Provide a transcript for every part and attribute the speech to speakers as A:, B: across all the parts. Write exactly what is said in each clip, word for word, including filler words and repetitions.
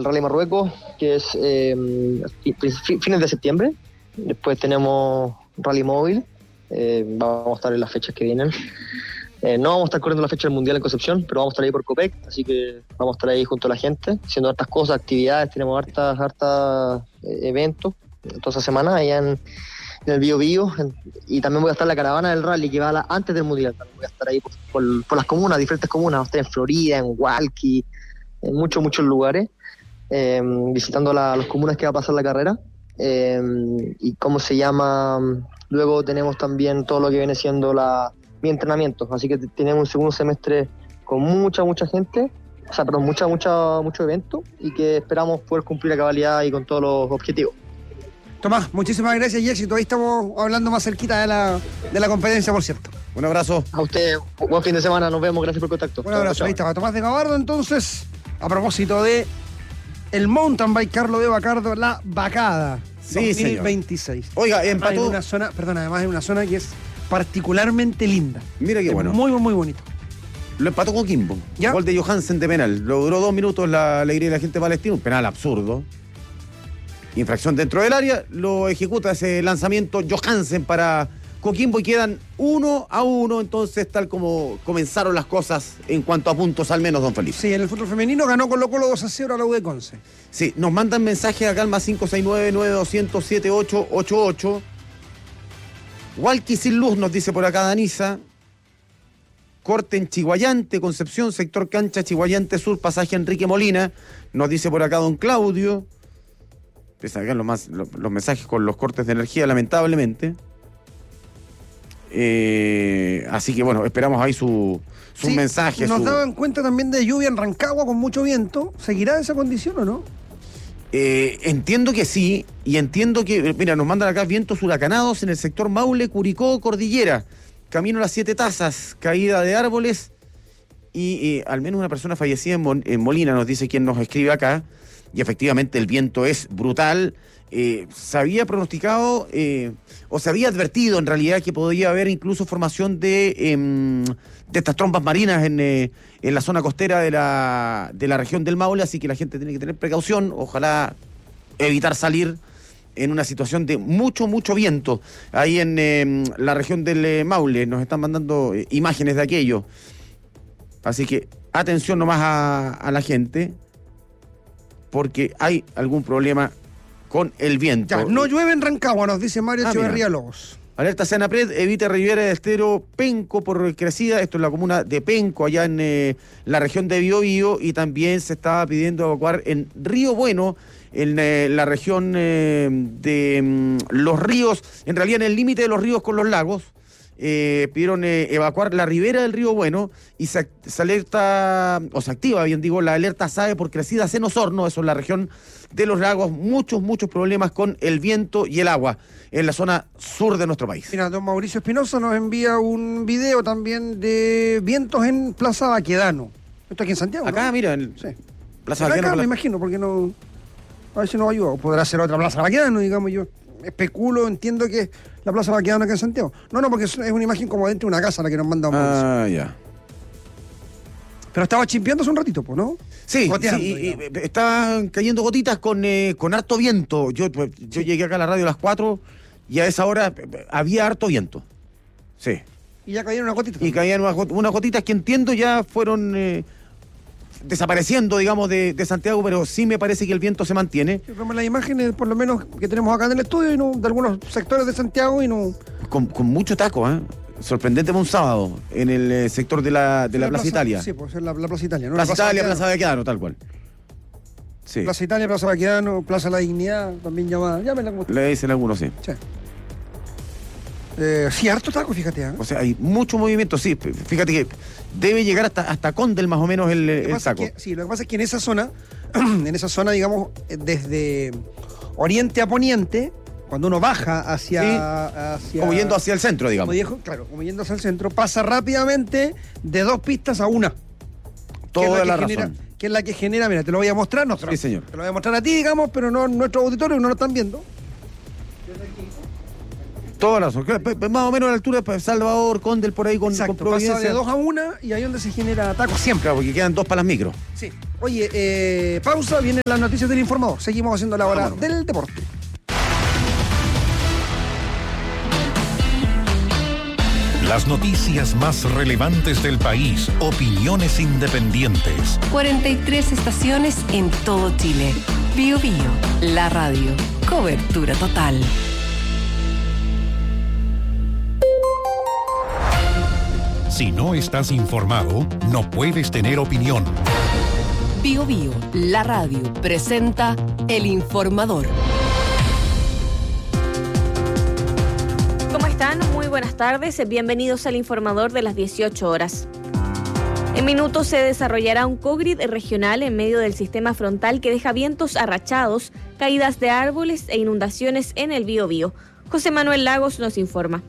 A: el Rally Marruecos, que es eh, fines de septiembre. Después tenemos Rally Móvil, eh, vamos a estar en las fechas que vienen. Eh, no vamos a estar corriendo la fecha del Mundial en Concepción, pero vamos a estar ahí por Copec, así que vamos a estar ahí junto a la gente, haciendo hartas cosas, actividades, tenemos hartas, hartas eh, eventos toda esa semana allá en, en el Bío Bío, en, y también voy a estar en la caravana del rally que va a la, antes del Mundial, también voy a estar ahí por, por, por las comunas, diferentes comunas, vamos a estar en Florida, en Hualqui, en muchos, muchos lugares, eh, visitando la, las comunas que va a pasar la carrera, eh, y cómo se llama, luego tenemos también todo lo que viene siendo la mi entrenamiento, así que tenemos un segundo semestre con mucha, mucha gente, o sea, perdón, mucha, mucha, mucho evento, y que esperamos poder cumplir a cabalidad y con todos los objetivos.
B: Tomás, muchísimas gracias y éxito. Ahí estamos hablando más cerquita de la, de la competencia, por cierto.
C: Un abrazo.
A: A usted, buen fin de semana, nos vemos, gracias por el contacto.
B: Un abrazo, chao, chao. Ahí estaba Tomás de Gabardo, entonces, a propósito de el mountain bike Carlos de Bacardo, la Bacada
C: sí,
B: dos mil veintiséis.
C: Señor. Oiga, empató.
B: En una zona, perdón, además en una zona que es particularmente linda.
C: Mira qué
B: es
C: bueno.
B: Muy, muy bonito.
C: Lo empató con Kimbo.
B: ¿Ya?
C: Gol de Johansen de penal. Lo duró dos minutos la alegría de la gente palestina. Un penal absurdo. Infracción dentro del área. Lo ejecuta ese lanzamiento Johansen para Coquimbo y quedan uno a uno. Entonces, tal como comenzaron las cosas en cuanto a puntos, al menos, don Felipe.
B: Sí, en el fútbol femenino ganó Colo Colo dos a cero a la U de Conce.
C: Sí, nos mandan mensajes acá al más cinco seis nueve, nueve dos cero cero, siete ocho ocho ocho. Hualqui sin luz, nos dice por acá Danisa. Corte en Chiguayante, Concepción, sector cancha, Chiguayante Sur, pasaje Enrique Molina. Nos dice por acá don Claudio. Empiezan acá los, más, los, los mensajes con los cortes de energía, lamentablemente. Eh, así que bueno, esperamos ahí su, sus
B: sí,
C: mensajes.
B: Nos
C: su...
B: daban cuenta también de lluvia en Rancagua con mucho viento. ¿Seguirá esa condición o no?
C: Eh, entiendo que sí, y entiendo que, mira, nos mandan acá vientos huracanados en el sector Maule, Curicó, Cordillera, camino a las Siete Tazas, caída de árboles, y eh, al menos una persona fallecida en, Mon- en Molina, nos dice quien nos escribe acá, y efectivamente el viento es brutal. Eh, se había pronosticado, eh, o se había advertido en realidad que podría haber incluso formación de, eh, de estas trombas marinas en, eh, en la zona costera de la, de la región del Maule, así que la gente tiene que tener precaución, ojalá evitar salir en una situación de mucho, mucho viento. Ahí en eh, la región del eh, Maule nos están mandando eh, imágenes de aquello, así que atención nomás a, a la gente, porque hay algún problema con el viento.
B: Ya, no llueve en Rancagua, nos dice Mario
C: Ah,
B: Echeverría
C: mira.
B: Lobos.
C: Alerta Senapred, evite Riviera del Estero, Penco por crecida. Esto es la comuna de Penco, allá en eh, la región de Biobío, y también se estaba pidiendo evacuar en Río Bueno, en eh, la región eh, de mm, los ríos, en realidad en el límite de los ríos con los lagos. Eh, pidieron eh, evacuar la ribera del Río Bueno y se, se alerta, o se activa, bien digo, la alerta S A E por crecidas en Osorno, eso es la región de los lagos, muchos, muchos problemas con el viento y el agua en la zona sur de nuestro país.
B: Mira, don Mauricio Espinosa nos envía un video también de vientos en Plaza Baquedano. Esto aquí en Santiago,
C: Acá,
B: ¿no?
C: mira, en
B: Sí.
C: Plaza
B: Acá,
C: Baquedano,
B: me
C: Plaza-
B: imagino, porque no... A ver si nos ayuda. O podrá ser otra Plaza Baquedano, digamos yo. Especulo, entiendo que es la Plaza Baquedano acá en Santiago. No, no, porque es es una imagen como dentro de una casa la que nos manda don Mauricio.
C: Ah, ya.
B: Pero estaba chimpeando hace un ratito, pues, ¿no?
C: Sí,
B: Goteando,
C: sí, y-
B: digamos.
C: y estaban cayendo gotitas con, eh, con harto viento. Yo, pues, yo llegué acá a la radio a las cuatro y a esa hora eh, había harto viento. Sí.
B: Y ya cayeron unas gotitas.
C: Y caían unas, got- unas gotitas que entiendo ya fueron eh, desapareciendo, digamos, de, de Santiago, pero sí me parece que el viento se mantiene.
B: Sí, vemos las imágenes, por lo menos, que tenemos acá en el estudio, y no, de algunos sectores de Santiago, y no...
C: Con, con mucho taco, ¿eh? Sorprendente para un sábado en el eh, sector de la, de la, Plaza, Italia.
B: Sí, pues es la, la Plaza Italia, ¿no?
C: Plaza
B: La
C: Italia,
B: Baquedano.
C: Plaza Baquedano, tal cual. Sí.
B: Plaza Italia, Plaza Baquedano, Plaza La Dignidad, también llamada. Llámenla como usted.
C: Le dicen algunos, sí.
B: Sí. Eh, sí, harto taco, fíjate. ¿eh?
C: O sea, hay mucho movimiento, sí. Fíjate que debe llegar hasta, hasta Condel más o menos el,
B: Lo que
C: el
B: pasa es
C: saco.
B: que- sí, lo que pasa es que en esa zona, en esa zona, digamos, eh, desde oriente a poniente, cuando uno baja hacia...
C: Sí.
B: hacia
C: Como yendo hacia el centro, digamos.
B: como dijo, claro, como yendo hacia el centro, pasa rápidamente de dos pistas a una.
C: Toda
B: que es
C: la
B: que genera,
C: razón.
B: que es la que genera, mira, te lo voy a mostrar, no, te lo-
C: Sí, señor.
B: Te lo voy a mostrar a ti, digamos, pero no en nuestro auditorio, no lo están viendo.
C: Toda la razón. Claro, pe- pe- Más o menos a la altura de Salvador, Condel, por ahí con,
B: Exacto,
C: con Providencia.
B: pasa de dos a una y ahí es donde se genera taco siempre.
C: Claro, porque quedan dos para las micros.
B: Sí. Oye, eh, pausa, vienen las noticias del informador. Seguimos haciendo la hora Vámonos. del deporte.
D: Las noticias más relevantes del país, opiniones independientes.
E: cuarenta y tres estaciones en todo Chile. Bio Bio, la radio. Cobertura total.
D: Si no estás informado, no puedes tener opinión.
E: Bio Bio, la radio, presenta El Informador.
F: ¿Cómo están? Muy buenas tardes. Bienvenidos al Informador de las dieciocho horas. En minutos se desarrollará un cogrid regional en medio del sistema frontal que deja vientos arrachados, caídas de árboles e inundaciones en el Biobío. José Manuel Lagos nos informa.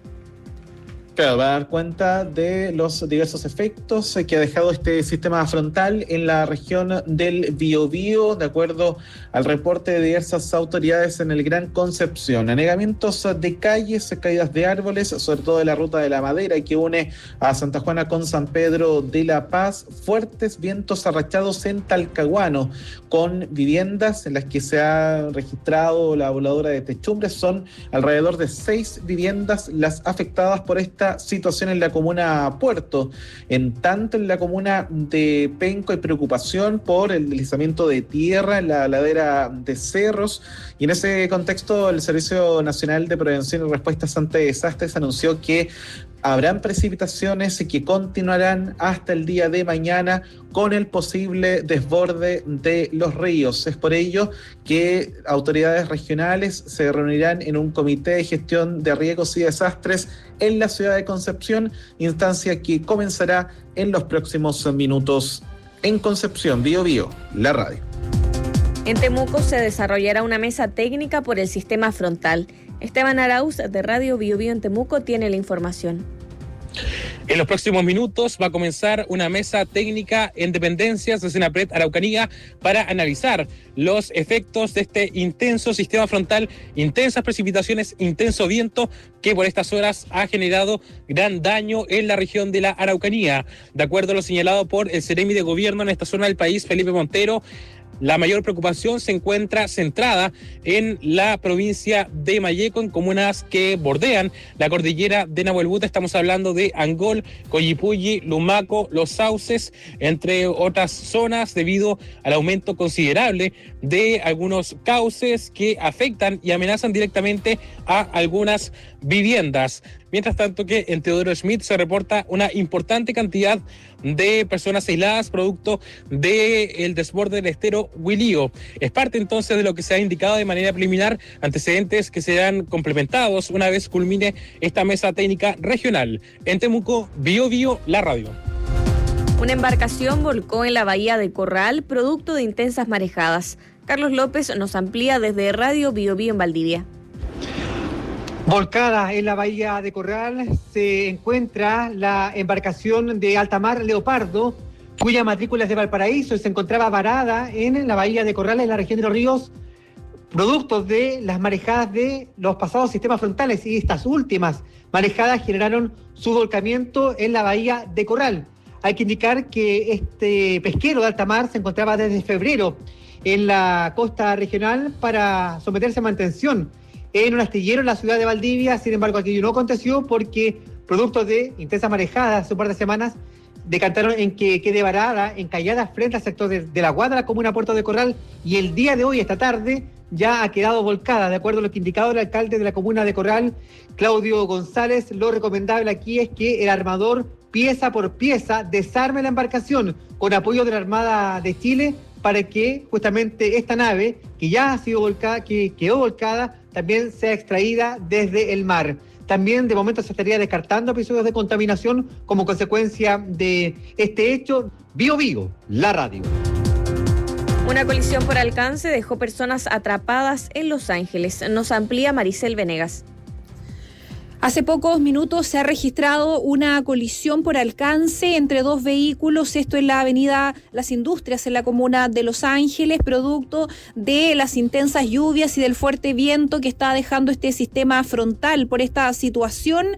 G: Claro, va a dar cuenta de los diversos efectos que ha dejado este sistema frontal en la región del Biobío, de acuerdo al reporte de diversas autoridades en el Gran Concepción. Anegamientos de calles, caídas de árboles, sobre todo de la ruta de la Madera que une a Santa Juana con San Pedro de la Paz, fuertes vientos arrachados en Talcahuano, con viviendas en las que se ha registrado la voladura de techumbres. Son alrededor de seis viviendas las afectadas por esta situación en la comuna Puerto. En tanto, en la comuna de Penco hay preocupación por el deslizamiento de tierra en la ladera de cerros, y en ese contexto el Servicio Nacional de Prevención y Respuestas ante Desastres anunció que habrán precipitaciones que continuarán hasta el día de mañana con el posible desborde de los ríos. Es por ello que autoridades regionales se reunirán en un comité de gestión de riesgos y desastres en la ciudad de Concepción, instancia que comenzará en los próximos minutos. En Concepción, Bio Bio, la radio.
F: En Temuco se desarrollará una mesa técnica por el sistema frontal. Esteban Arauz, de Radio Bio Bio en Temuco, tiene la información.
H: En los próximos minutos va a comenzar una mesa técnica en dependencias de Senapred Araucanía para analizar los efectos de este intenso sistema frontal, intensas precipitaciones, intenso viento que por estas horas ha generado gran daño en la región de la Araucanía. De acuerdo a lo señalado por el Seremi de Gobierno en esta zona del país, Felipe Montero, la mayor preocupación se encuentra centrada en la provincia de Malleco, en comunas que bordean la cordillera de Nahuelbuta. Estamos hablando de Angol, Collipulli, Lumaco, Los Sauces, entre otras zonas, debido al aumento considerable de algunos cauces que afectan y amenazan directamente a algunas viviendas. Mientras tanto que en Teodoro Schmidt se reporta una importante cantidad de personas aisladas producto del desborde del estero Huilío. Es parte entonces de lo que se ha indicado de manera preliminar, antecedentes que serán complementados una vez culmine esta mesa técnica regional. En Temuco, Bio Bio, la radio.
F: Una embarcación volcó en la bahía de Corral producto de intensas marejadas. Carlos López nos amplía desde Radio Bio Bio en Valdivia.
I: Volcada en la bahía de Corral se encuentra la embarcación de altamar Leopardo, cuya matrícula es de Valparaíso y se encontraba varada en la bahía de Corral, en la región de Los Ríos, producto de las marejadas de los pasados sistemas frontales, y estas últimas marejadas generaron su volcamiento en la bahía de Corral. Hay que indicar que este pesquero de alta mar se encontraba desde febrero en la costa regional para someterse a mantención en un astillero en la ciudad de Valdivia. Sin embargo, aquello no aconteció porque, producto de intensas marejadas hace un par de semanas, decantaron en que quede varada, encallada frente al sector de, de la Guada, la comuna Puerto de Corral, y el día de hoy, esta tarde, ya ha quedado volcada. De acuerdo a lo que indicado el alcalde de la comuna de Corral, Claudio González, lo recomendable aquí es que el armador, pieza por pieza, desarme la embarcación con apoyo de la Armada de Chile, para que justamente esta nave, que ya ha sido volcada, que quedó volcada, también sea extraída desde el mar. También de momento se estaría descartando episodios de contaminación como consecuencia de este hecho. Bio Bio, la radio.
F: Una colisión por alcance dejó personas atrapadas en Los Ángeles. Nos amplía Maricel Venegas.
J: Hace pocos minutos se ha registrado una colisión por alcance entre dos vehículos, esto en la avenida Las Industrias, en la comuna de Los Ángeles, producto de las intensas lluvias y del fuerte viento que está dejando este sistema frontal. Por esta situación,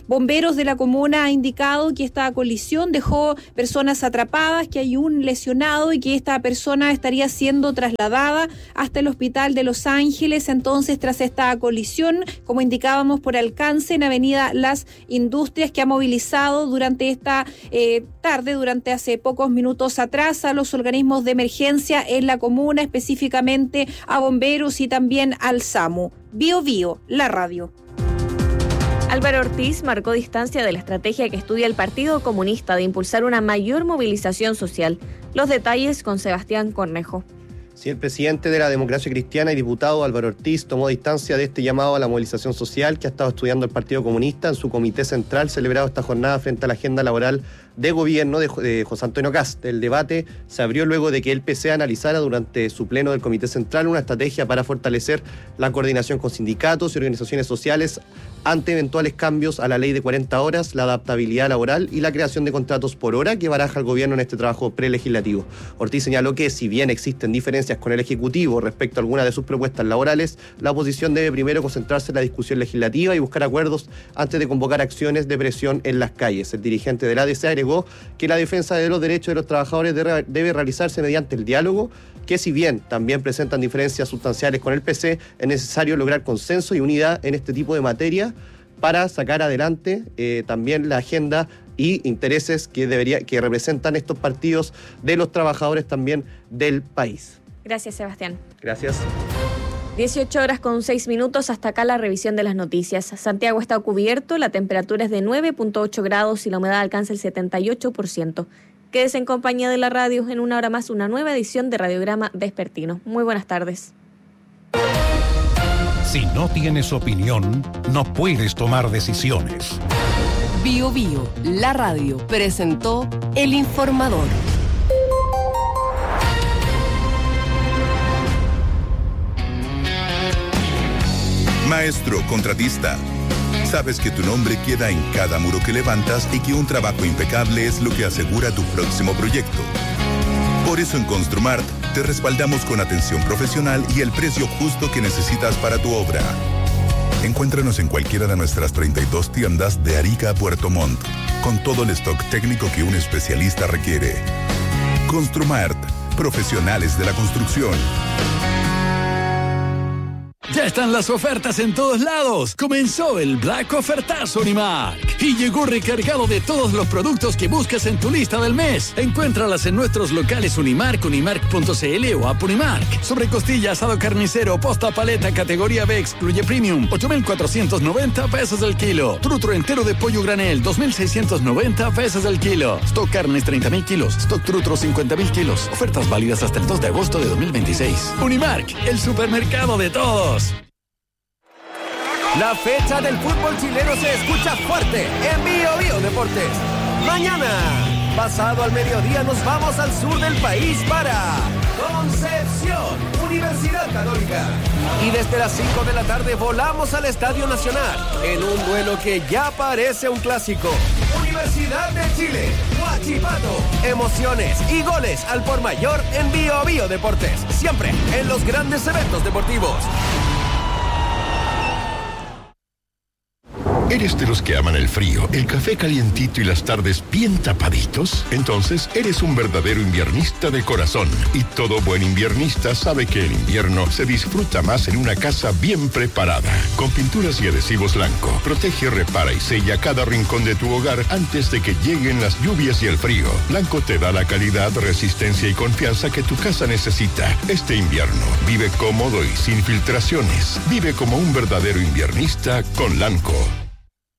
J: Bomberos de la comuna ha indicado que esta colisión dejó personas atrapadas, que hay un lesionado y que esta persona estaría siendo trasladada hasta el hospital de Los Ángeles. Entonces, tras esta colisión, como indicábamos, por alcance en Avenida Las Industrias, que ha movilizado durante esta eh, tarde, durante hace pocos minutos atrás, a los organismos de emergencia en la comuna, específicamente a bomberos y también al SAMU. Bio Bio, la radio.
F: Álvaro Ortiz marcó distancia de la estrategia que estudia el Partido Comunista de impulsar una mayor movilización social. Los detalles con Sebastián Cornejo.
K: Sí, el presidente de la Democracia Cristiana y diputado Álvaro Ortiz tomó distancia de este llamado a la movilización social que ha estado estudiando el Partido Comunista en su comité central celebrado esta jornada frente a la agenda laboral de gobierno de, de José Antonio Kast. El debate se abrió luego de que el P C analizara durante su pleno del comité central una estrategia para fortalecer la coordinación con sindicatos y organizaciones sociales ante eventuales cambios a la ley de cuarenta horas, la adaptabilidad laboral y la creación de contratos por hora que baraja el gobierno en este trabajo prelegislativo. Ortiz señaló que, si bien existen diferencias con el Ejecutivo respecto a algunas de sus propuestas laborales, la oposición debe primero concentrarse en la discusión legislativa y buscar acuerdos antes de convocar acciones de presión en las calles. El dirigente del A D C agregó que la defensa de los derechos de los trabajadores debe realizarse mediante el diálogo, que si bien también presentan diferencias sustanciales con el P C, es necesario lograr consenso y unidad en este tipo de materia para sacar adelante eh, también la agenda y intereses que, debería, que representan estos partidos de los trabajadores también del país.
F: Gracias, Sebastián.
K: Gracias.
F: dieciocho horas con seis minutos, hasta acá la revisión de las noticias. Santiago está cubierto, la temperatura es de nueve punto ocho grados y la humedad alcanza el setenta y ocho por ciento. Quédese en compañía de la radio, en una hora más una nueva edición de Radiograma Vespertino. Muy buenas tardes.
D: Si no tienes opinión, no puedes tomar decisiones.
E: Bio Bio, la radio, presentó El Informador.
L: Maestro contratista, sabes que tu nombre queda en cada muro que levantas y que un trabajo impecable es lo que asegura tu próximo proyecto. Por eso en Construmart te respaldamos con atención profesional y el precio justo que necesitas para tu obra. Encuéntranos en cualquiera de nuestras treinta y dos tiendas de Arica a Puerto Montt, con todo el stock técnico que un especialista requiere. Construmart, profesionales de la construcción.
M: Ya están las ofertas en todos lados. Comenzó el Black Ofertazo Unimark y llegó recargado de todos los productos que buscas en tu lista del mes. Encuéntralas en nuestros locales Unimark, unimark punto c l o app Unimark. Sobre costilla, asado carnicero, posta paleta, categoría B, excluye premium, ocho mil cuatrocientos noventa pesos el kilo. Trutro entero de pollo granel, dos mil seiscientos noventa pesos el kilo. Stock carnes, treinta mil kilos. Stock trutro, cincuenta mil kilos. Ofertas válidas hasta el dos de agosto de dos mil veintiséis. Unimark, el supermercado de todos.
N: La fecha del fútbol chileno se escucha fuerte en Bio Bio Deportes. Mañana, pasado al mediodía, nos vamos al sur del país para Concepción, Universidad Católica. Y desde las cinco de la tarde volamos al Estadio Nacional en un duelo que ya parece un clásico. Universidad de Chile, Huachipato. Emociones y goles al por mayor en Bio Bio Deportes. Siempre en los grandes eventos deportivos.
O: ¿Eres de los que aman el frío, el café calientito y las tardes bien tapaditos? Entonces, eres un verdadero inviernista de corazón. Y todo buen inviernista sabe que el invierno se disfruta más en una casa bien preparada. Con pinturas y adhesivos Lanco, protege, repara y sella cada rincón de tu hogar antes de que lleguen las lluvias y el frío. Lanco te da la calidad, resistencia y confianza que tu casa necesita. Este invierno, vive cómodo y sin filtraciones. Vive como un verdadero inviernista con Lanco.